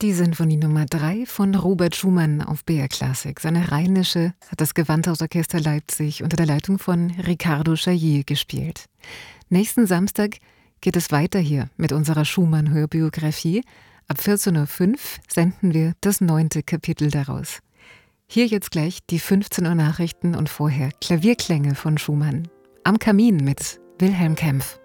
Die Sinfonie Nummer 3 von Robert Schumann auf BR Classic. Seine Rheinische hat das Gewandhausorchester Leipzig unter der Leitung von Ricardo Chaillet gespielt. Nächsten Samstag geht es weiter hier mit unserer Schumann-Hörbiografie. Ab 14:05 Uhr senden wir das 9. Kapitel daraus. Hier jetzt gleich die 15 Uhr Nachrichten und vorher Klavierklänge von Schumann. Am Kamin mit Wilhelm Kempff.